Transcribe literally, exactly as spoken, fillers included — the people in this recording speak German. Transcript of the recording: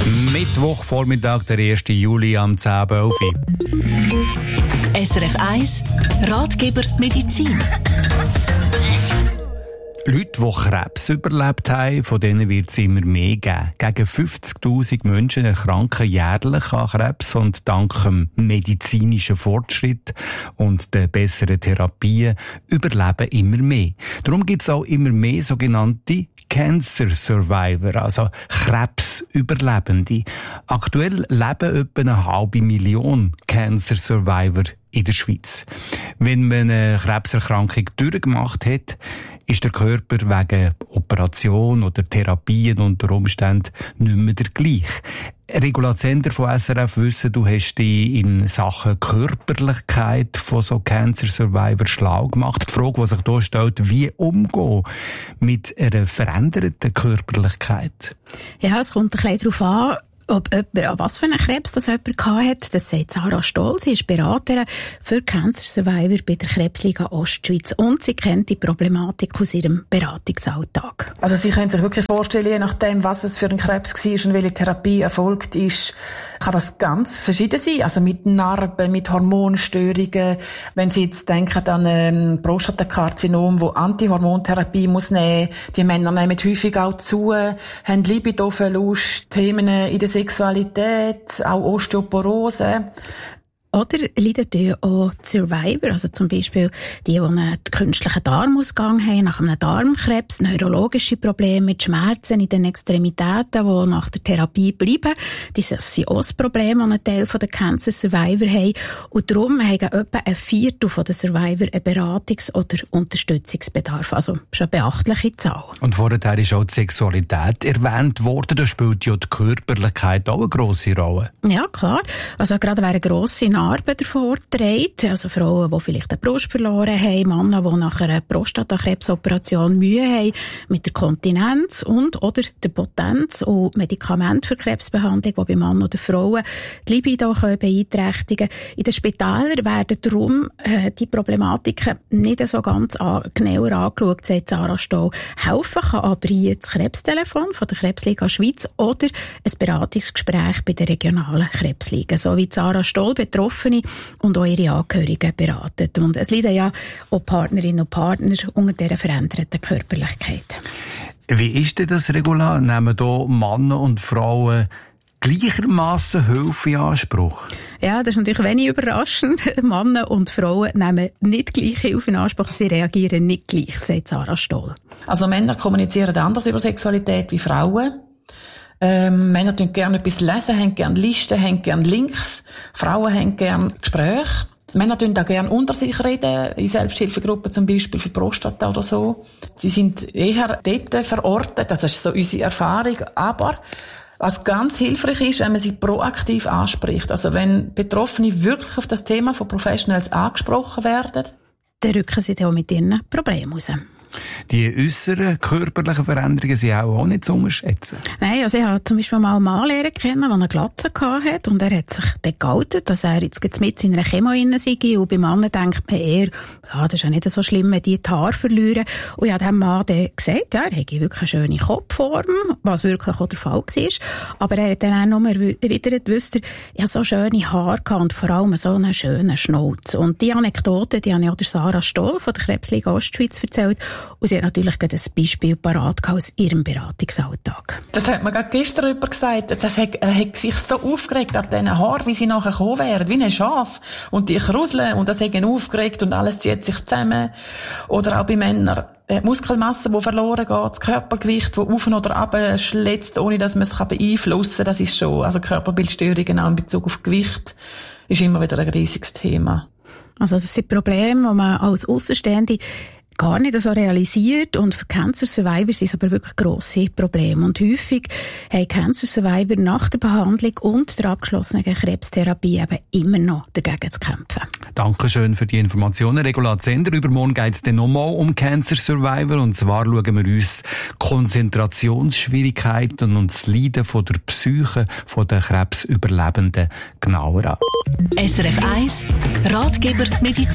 Mittwochvormittag, der ersten Juli am zehn Uhr elf. S R F eins Ratgeber Medizin. Leute, die Krebs überlebt haben, von denen wird es immer mehr geben. Gegen fünfzigtausend Menschen erkranken jährlich an Krebs und dank dem medizinischen Fortschritt und der besseren Therapien überleben immer mehr. Darum gibt es auch immer mehr sogenannte Cancer Survivor, also Krebsüberlebende. Aktuell leben etwa eine halbe Million Cancer Survivor in der Schweiz. Wenn man eine Krebserkrankung durchgemacht hat, ist der Körper wegen Operation oder Therapien unter Umständen nicht mehr der gleiche. Regula Zender von S R F wissen, du hast dich in Sachen Körperlichkeit von so Cancer Survivor schlau gemacht. Die Frage, die sich hier stellt, wie umgehen mit einer veränderten Körperlichkeit? Ja, es kommt ein bisschen darauf an, ob jemand, an was für einen Krebs das jemand hatte. Das sagt Sarah Stoll. Sie ist Beraterin für Cancer Survivor bei der Krebsliga Ostschweiz und sie kennt die Problematik aus ihrem Beratungsalltag. Also Sie können sich wirklich vorstellen, je nachdem, was es für ein Krebs war und welche Therapie erfolgt ist, kann das ganz verschieden sein. Also mit Narben, mit Hormonstörungen. Wenn Sie jetzt denken an ein Prostatakarzinom, wo Antihormontherapie muss nehmen, die Männer nehmen häufig auch zu, haben Libidoverlust, Themen in der Sexualität, auch Osteoporose. Oder leiden auch die Survivor, also zum Beispiel die, die einen künstlichen Darmausgang haben, nach einem Darmkrebs, neurologische Probleme mit Schmerzen in den Extremitäten, die nach der Therapie bleiben. Das sind auch das Problem, das ein Teil der Cancer Survivor haben. Und darum haben etwa ein Viertel der Survivor einen Beratungs- oder Unterstützungsbedarf. Also schon eine beachtliche Zahl. Und vorher ist auch die Sexualität erwähnt worden. Da spielt ja die Körperlichkeit auch eine grosse Rolle. Ja, klar. Also gerade wer eine grosse Narben davor trägt, also Frauen, die vielleicht eine Brust verloren haben, Männer, die nach einer Prostatakrebsoperation Mühe haben mit der Kontinenz und oder der Potenz und Medikamente für Krebsbehandlung, die bei Männern oder Frauen die Libido beeinträchtigen können. In den Spitälern werden darum äh, die Problematiken nicht so ganz an, genauer angeschaut, sagt Sarah Stoll. Helfen kann aber hier das Krebstelefon von der Krebsliga Schweiz oder ein Beratungsgespräch bei der regionalen Krebsliga, so wie Sarah Stoll betroffen und auch ihre Angehörigen beraten. Und es leiden ja auch Partnerinnen und Partner unter dieser veränderten Körperlichkeit. Wie ist denn das, Regula? Nehmen hier Männer und Frauen gleichermaßen Hilfe in Anspruch? Ja, das ist natürlich wenig überraschend. Männer und Frauen nehmen nicht gleich Hilfe in Anspruch. Sie reagieren nicht gleich, sagt Sarah Stoll. Also Männer kommunizieren anders über Sexualität wie Frauen. Ähm, Männer tun gerne etwas lesen, haben gerne Listen, haben gerne Links. Frauen haben gerne Gespräche. Männer tun da gerne unter sich reden, in Selbsthilfegruppen zum Beispiel für Prostata oder so. Sie sind eher dort verortet, das ist so unsere Erfahrung. Aber was ganz hilfreich ist, wenn man sie proaktiv anspricht. Also wenn Betroffene wirklich auf das Thema von Professionals angesprochen werden, dann rücken sie dann auch mit ihren Problemen raus. Die äusseren körperlichen Veränderungen sind auch nicht zu unterschätzen. Nein, also ich habe zum Beispiel mal einen Mann lernen kennen, der eine Glatze hatte und er hat sich dann geoutet, dass er jetzt mit in einer Chemo rein sei und beim Mann denkt man eher, ja, das ist ja nicht so schlimm, wenn die die Haare verlieren. Und ich habe dem Mann dann gesagt, ja, er hätte wirklich eine schöne Kopfform, was wirklich auch der Fall war. Aber er hat dann auch noch erwidert, wusste er, ich habe so schöne Haare gehabt und vor allem so einen schönen Schnauz. Und die Anekdote, die habe ich auch der Sarah Stoll von der Krebsliga Ostschweiz erzählt. Und sie hat natürlich gerade ein Beispiel parat aus ihrem Beratungsalltag. Das hat mir gerade gestern jemand gesagt. Das hat, er hat sich so aufgeregt ab diesen Haaren, wie sie nachher gekommen wären, wie ein Schaf. Und die kruseln und das hat ihn aufgeregt und alles zieht sich zusammen. Oder auch bei Männern. Die Muskelmasse, die verloren geht, das Körpergewicht, das auf oder ab schlägt, ohne dass man es beeinflussen kann, das ist schon, also Körperbildstörungen auch in Bezug auf Gewicht, ist immer wieder ein riesiges Thema. Also das sind Probleme, die man als Aussenstehende gar nicht so realisiert und für Cancer Survivor sind es aber wirklich grosse Probleme. Und häufig haben Cancer Survivor nach der Behandlung und der abgeschlossenen Krebstherapie eben immer noch dagegen zu kämpfen. Dankeschön für die Informationen. Regula Zender. Übermorgen geht es dann nochmal um Cancer Survivor. Und zwar schauen wir uns Konzentrationsschwierigkeiten und das Leiden von der Psyche von den Krebsüberlebenden genauer an. S R F eins Ratgeber Medizin.